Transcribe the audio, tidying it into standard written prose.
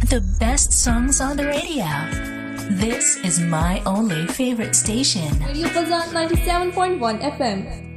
The best songs on the radio. This is my only favorite station. Radio Fazan 97.1 FM.